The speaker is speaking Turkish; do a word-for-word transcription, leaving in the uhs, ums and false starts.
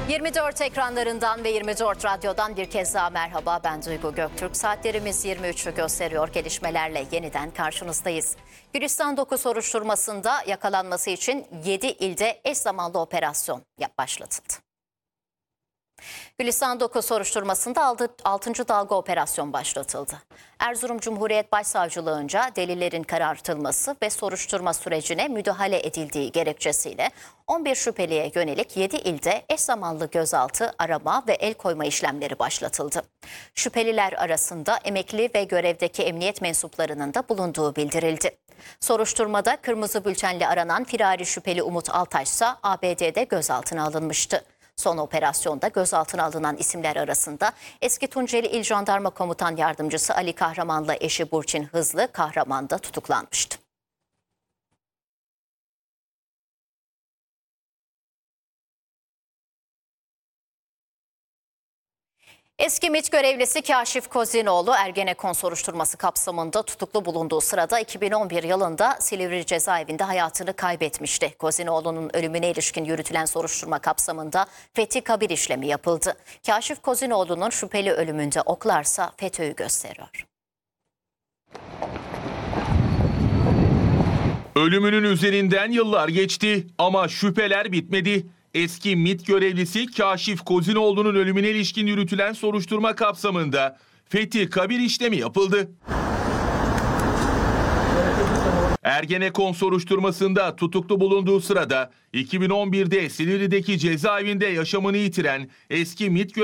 yirmi dört ekranlarından ve yirmi dört radyodan bir kez daha merhaba, ben Duygu Göktürk. Saatlerimiz yirmi üçü gösteriyor, gelişmelerle yeniden karşınızdayız. Gülistan dokuz soruşturmasında yakalanması için yedi ilde eş zamanlı operasyon başlatıldı. Gülistan dokuz soruşturmasında altıncı dalga operasyon başlatıldı. Erzurum Cumhuriyet Başsavcılığınca delillerin karartılması ve soruşturma sürecine müdahale edildiği gerekçesiyle on bir şüpheliye yönelik yedi ilde eş zamanlı gözaltı, arama ve el koyma işlemleri başlatıldı. Şüpheliler arasında emekli ve görevdeki emniyet mensuplarının da bulunduğu bildirildi. Soruşturmada kırmızı bültenle aranan firari şüpheli Umut Altaş ise A B D'de gözaltına alınmıştı. Son operasyonda gözaltına alınan isimler arasında eski Tunceli İl Jandarma Komutan Yardımcısı Ali Kahraman'la eşi Burçin Hızlı Kahraman da tutuklanmıştı. Eski MİT görevlisi Kaşif Kozinoğlu Ergenekon soruşturması kapsamında tutuklu bulunduğu sırada iki bin on bir yılında Silivri cezaevinde hayatını kaybetmişti. Kozinoğlu'nun ölümüne ilişkin yürütülen soruşturma kapsamında fethi kabir işlemi yapıldı. Kaşif Kozinoğlu'nun şüpheli ölümünde oklarsa FETÖ'yü gösteriyor. Ölümünün üzerinden yıllar geçti ama şüpheler bitmedi. Eski MİT görevlisi Kaşif Kozinoğlu'nun ölümüne ilişkin yürütülen soruşturma kapsamında fethi kabir işlemi yapıldı. Ergenekon soruşturmasında tutuklu bulunduğu sırada iki bin on birde Silivri'deki cezaevinde yaşamını yitiren eski MİT